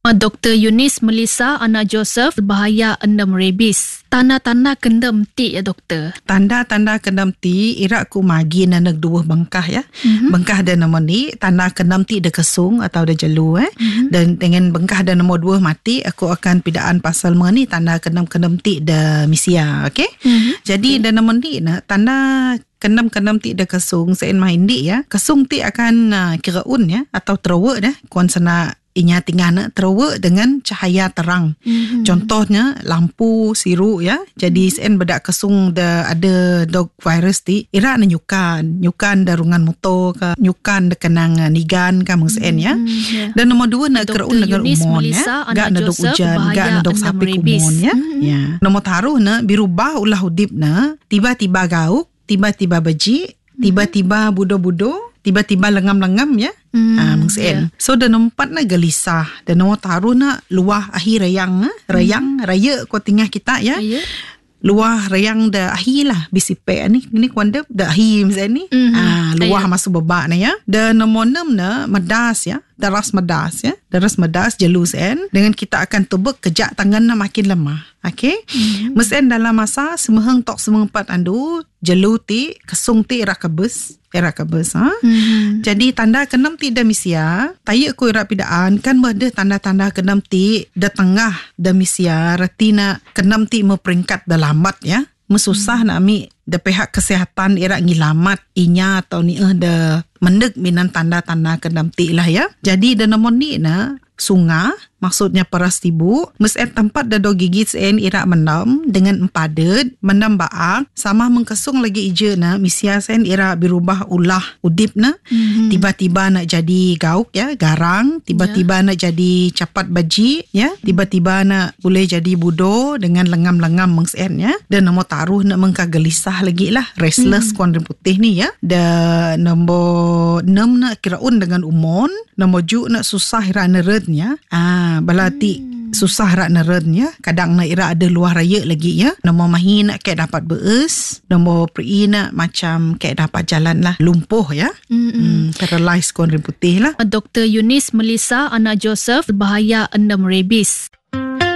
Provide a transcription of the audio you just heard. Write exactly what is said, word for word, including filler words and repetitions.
Doktor Yunis Melissa anak Joseph bahaya endam rabies. Tanda-tanda kendam ti ya doktor. Tanda-tanda kendam ti ira ku magi nanak dua bengkah ya. Mm-hmm. Bengkah dan nombor ni tanda kendam ti de kesung atau de jelu eh. Mm-hmm. Dan dengan bengkah dan nombor dua mati aku akan pidaan pasal mengani tanda kendam-kendam ti de misia, okey? Mm-hmm. Jadi okay. Dan nombor ni nah tanda kendam-kendam ti de kesung sein main di ya. Kesung ti akan uh, kiraun ya atau terwa dah kuan sana inya tingana terwa dengan cahaya terang. Mm-hmm. Contohnya lampu siru ya. Jadi mm-hmm. sen bedak kesung da ada dog virus ti ira na nyukan, nyukan darungan motor ke, nyukan de kenang nigan ka mung sen ya. Mm-hmm. Yeah. Dan nombor dua na keraun dengan umon ya. Gak na dog ujan, gak na dog sapi kumon ya. Mm-hmm. Ya. Nombor taruh na birubah ulah hudip na tiba-tiba gauk, tiba-tiba beji, mm-hmm. tiba-tiba budo-budo, tiba-tiba lengam-lengam ya. Hmm, ah, yeah. So dan nombor empat na gelisah. Dan nombor taruh na luah akhir rayang ha? Rayang, hmm. raya ko tingah kita ya. Yeah. Luah rayang da ahi lah bisipe ni ni kuanda da ahi masa ni. Mm-hmm. Ah luah Ayah. Masuk babak na ya. Dan nombor enam na medas ya. Daras medas ya. Daras medas jelus en dengan kita akan tubuk kejak tangan na makin lemah. Okey. Mm-hmm. Mesen dalam masa semeheng tok semempat andu jelu ti kesung ti ira kebes. Ira kebes ha. Mm-hmm. Jadi tanda kenam ti da misia, taye ko ira pidaan kan berde tanda-tanda kenam ti da tengah da misia retina kenam ti meperingkat da lambat ya. Mesusah hmm. nak ambil da pihak kesihatan ira ngilamat inya atau ni eh da mendek minan tanda-tanda kendam ti lah ya. Jadi da nombor ni na sunga maksudnya peras tibu mesen tempat da do gigit sen ira mendam dengan empadet mendam baak sama mengkesung lagi ije na misia sen ira berubah ulah udip na mm-hmm. tiba-tiba nak jadi gauk ya garang tiba-tiba yeah. nak jadi capat baji ya tiba-tiba nak boleh jadi budo dengan lengam-lengam mengsen ya dan nombor taruh nak mengkagelisah lagi lah restless mm. kuan putih ni ya dan nombor enam nak kiraun dengan umon nombor tujuh nak susah ira neret ya ah balati hmm. susah rak neren ya. Kadang nak ira ada luar raya lagi ya. Nombor mahi nak kek dapat bees. Nombor peri nak macam kek dapat jalan lah. Lumpuh ya. Hmm, paralyzed kuan putih lah. Doktor Yunis Melissa anak Joseph bahaya endam rabies.